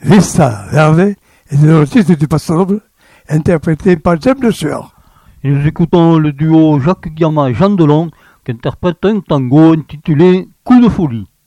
Vista Verde est le titre du pastoral interprété par James Sueur. Et nous écoutons le duo Jacques Guillermin et Jean Delon qui interprètent un tango intitulé Coup de folie.